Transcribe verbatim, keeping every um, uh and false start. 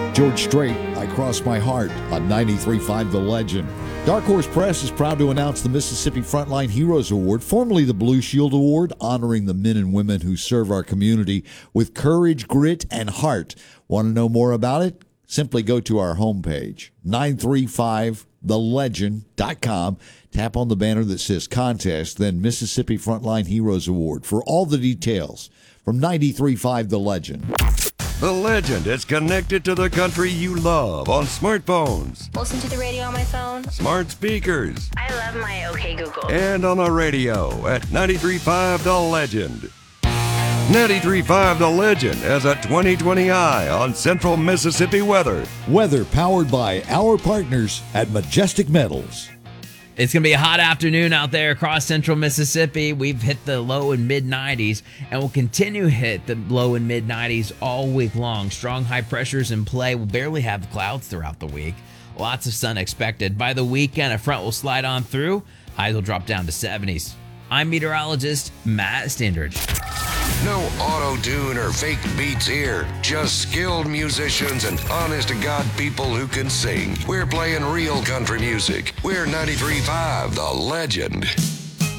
George Strait, I Cross My Heart on ninety-three point five The Legend. Dark Horse Press is proud to announce the Mississippi Frontline Heroes Award, formerly the Blue Shield Award, honoring the men and women who serve our community with courage, grit, and heart. Want to know more about it? Simply go to our homepage, nine three five the legend dot com. Tap on the banner that says Contest, then Mississippi Frontline Heroes Award for all the details. From ninety-three point five The Legend. The Legend is connected to the country you love on smartphones, Listen to the radio on my phone. smart speakers, I love my OK Google. and on the radio at ninety-three point five The Legend. ninety-three point five The Legend has a twenty twenty eye on central Mississippi weather. Weather powered by our partners at Majestic Metals. It's going to be a hot afternoon out there across central Mississippi. We've hit the low and mid nineties and will continue to hit the low and mid nineties all week long. Strong high pressures in play. We'll barely have clouds throughout the week. Lots of sun expected. By the weekend, a front will slide on through. Highs will drop down to seventies. I'm meteorologist Matt Standridge. No auto-tune or fake beats here. Just skilled musicians and honest-to-God people who can sing. We're playing real country music. We're ninety-three point five The Legend.